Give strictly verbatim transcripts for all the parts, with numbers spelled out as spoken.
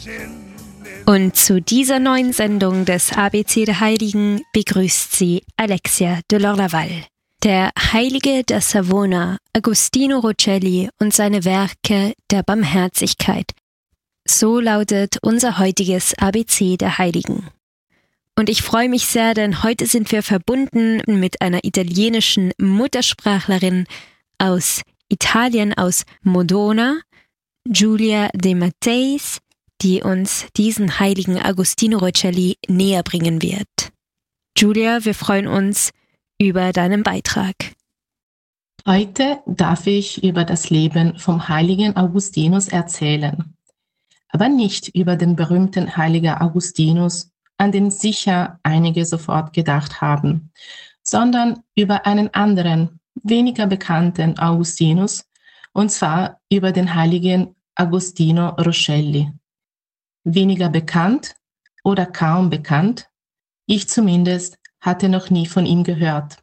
Und zu dieser neuen Sendung des A B C der Heiligen begrüßt sie Alexia de Lorlaval. Der Heilige der Savona, Agostino Rocelli und seine Werke der Barmherzigkeit. So lautet unser heutiges A B C der Heiligen. Und ich freue mich sehr, denn heute sind wir verbunden mit einer italienischen Muttersprachlerin aus Italien, aus Modona, Giulia De Matteis, die uns diesen heiligen Agostino Rocelli näher bringen wird. Giulia, wir freuen uns über deinen Beitrag. Heute darf ich über das Leben vom heiligen Augustinus erzählen. Aber nicht über den berühmten heiligen Augustinus, an den sicher einige sofort gedacht haben, sondern über einen anderen, weniger bekannten Augustinus, und zwar über den heiligen Agostino Rocelli. Weniger bekannt oder kaum bekannt, ich zumindest hatte noch nie von ihm gehört.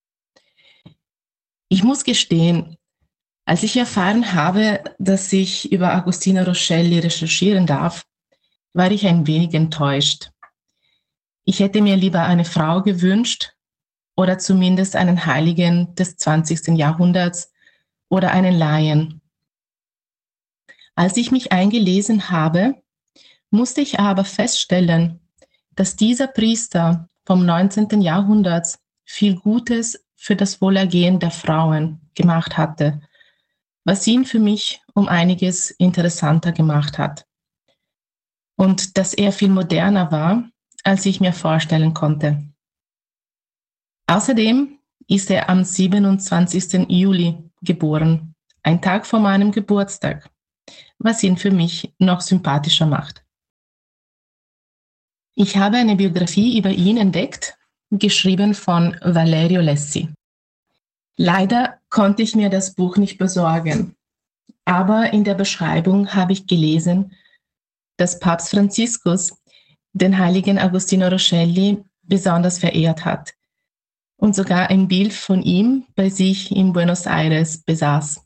Ich muss gestehen, als ich erfahren habe, dass ich über Agostino Rocelli recherchieren darf, war ich ein wenig enttäuscht. Ich hätte mir lieber eine Frau gewünscht oder zumindest einen Heiligen des zwanzigsten Jahrhunderts oder einen Laien. Als ich mich eingelesen habe, musste ich aber feststellen, dass dieser Priester vom neunzehnten Jahrhundert viel Gutes für das Wohlergehen der Frauen gemacht hatte, was ihn für mich um einiges interessanter gemacht hat. Und dass er viel moderner war, als ich mir vorstellen konnte. Außerdem ist er am siebenundzwanzigsten Juli geboren, ein Tag vor meinem Geburtstag, was ihn für mich noch sympathischer macht. Ich habe eine Biografie über ihn entdeckt, geschrieben von Valerio Lessi. Leider konnte ich mir das Buch nicht besorgen, aber in der Beschreibung habe ich gelesen, dass Papst Franziskus den heiligen Agostino Rocelli besonders verehrt hat und sogar ein Bild von ihm bei sich in Buenos Aires besaß.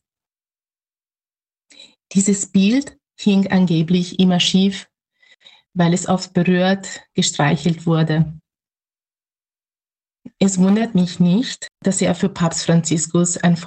Dieses Bild hing angeblich immer schief, weil es oft berührt, gestreichelt wurde. Es wundert mich nicht, dass er für Papst Franziskus ein